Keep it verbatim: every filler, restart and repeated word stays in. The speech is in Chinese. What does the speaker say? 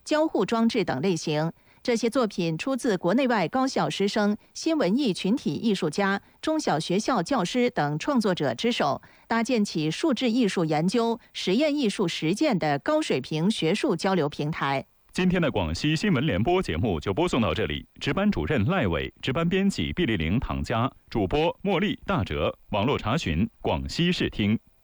交互装置等类型。这些作品出自国内外高校师生、新文艺群体艺术家、中小学校教师等创作者之手，搭建起数字艺术研究、实验艺术实践的高水平学术交流平台。 今天的广西新闻联播节目就播送到这里，值班主任赖伟，值班编辑毕丽玲、唐佳，主播茉莉、大哲，网络查询广西视听。